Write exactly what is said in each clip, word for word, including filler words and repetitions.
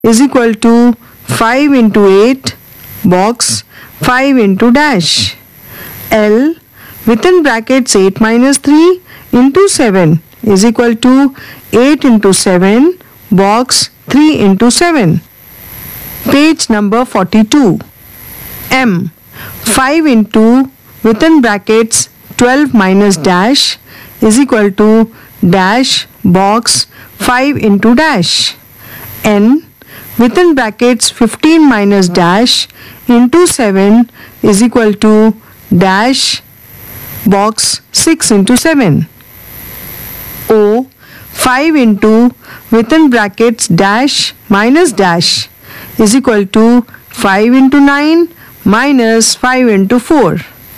is equal to five into eight box five into dash. L within brackets eight minus three into seven is equal to eight into seven box three into seven. Page number forty-two. M five into within brackets twelve minus dash is equal to dash box five into dash. N within brackets fifteen minus dash into seven is equal to dash box six into seven. O five into within brackets dash minus dash is equal to five into nine minus five into four.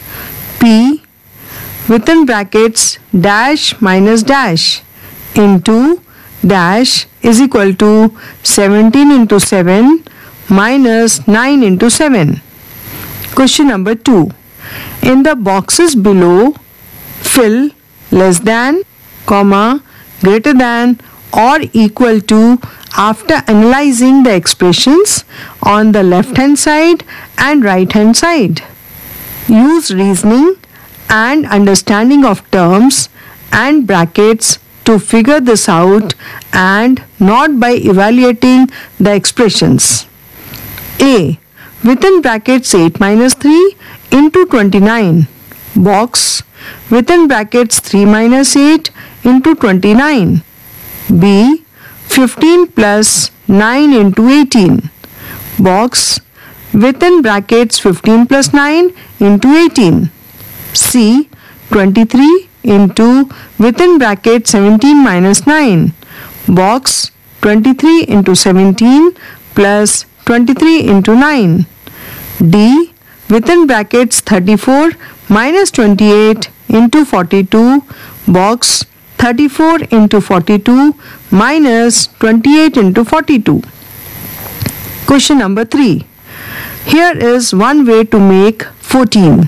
P within brackets dash minus dash into dash is equal to seventeen into seven minus nine into seven. Question number two. In the boxes below, fill less than, comma, greater than or equal to after analyzing the expressions on the left hand side and right hand side. Use reasoning and understanding of terms and brackets to figure this out and not by evaluating the expressions. A within brackets eight minus three into twenty-nine box within brackets three minus eight into twenty-nine. B fifteen plus nine into eighteen box within brackets fifteen plus nine into eighteen. C twenty-three into within bracket seventeen minus nine box twenty-three into seventeen plus twenty-three into nine. D within brackets thirty-four minus twenty-eight into forty-two box thirty-four into forty-two minus twenty-eight into forty-two. Question number three. Here is one way to make fourteen.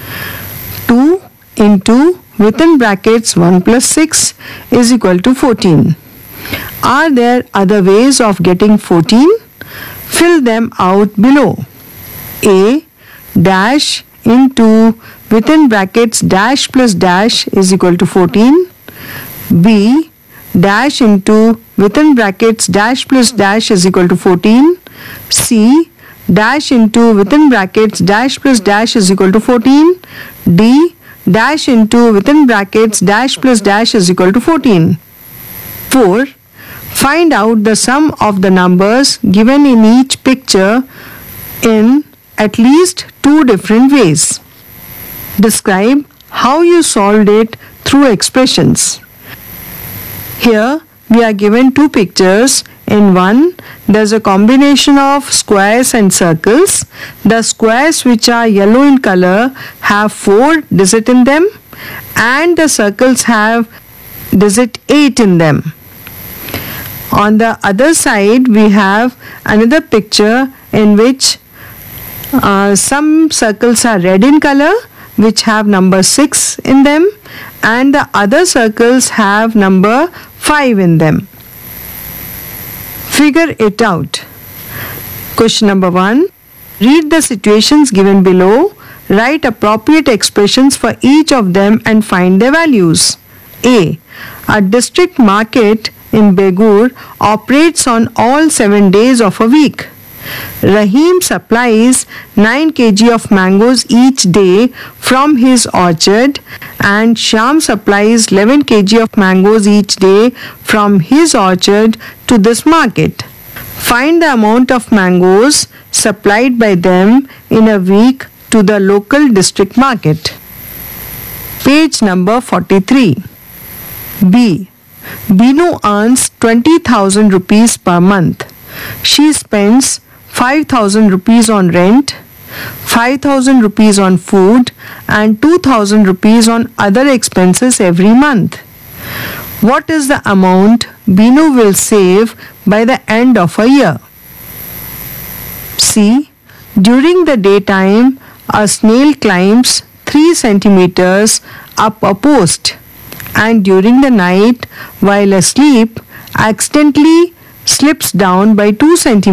two into within brackets one plus six is equal to fourteen. Are there other ways of getting fourteen? Fill them out below. A dash into within brackets dash plus dash is equal to fourteen. B dash into within brackets dash plus dash is equal to fourteen. C dash into within brackets dash plus dash is equal to fourteen. D dash into within brackets dash plus dash is equal to fourteen. four. Find out the sum of the numbers given in each picture in at least two different ways. Describe how you solved it through expressions. Here we are given two pictures. In one, there is a combination of squares and circles. The squares, which are yellow in color, have four digits in them, and the circles have digit eight in them. On the other side, we have another picture in which uh, some circles are red in color, which have number six in them, and the other circles have number five in them. Figure it out. Question number one. Read the situations given below. Write appropriate expressions for each of them and find their values. A. A district market in Begur operates on all seven days of a week. Rahim supplies nine kilograms of mangoes each day from his orchard, and Shyam supplies eleven kilograms of mangoes each day from his orchard to this market. Find the amount of mangoes supplied by them in a week to the local district market. Page number forty-three. B. Binu earns twenty thousand rupees per month. She spends five thousand rupees on rent, five thousand rupees on food, and two thousand rupees on other expenses every month. What is the amount Binu will save by the end of a year? C. During the daytime, a snail climbs three centimeters up a post, and during the night, while asleep, accidentally slips down by two centimeters